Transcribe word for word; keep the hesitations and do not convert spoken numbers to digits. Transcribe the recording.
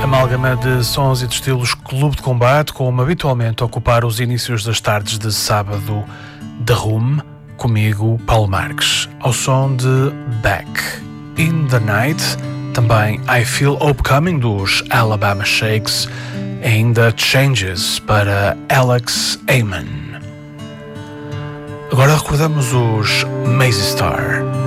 Amálgama de sons e de estilos Clube de Combate, como habitualmente ocupar os inícios das tardes de sábado. The Room, comigo, Paulo Marques, ao som de Back. In the Night, também I Feel Hope Coming dos Alabama Shakes, ainda Changes para Alex Amen. Agora recordamos os Mazy Star.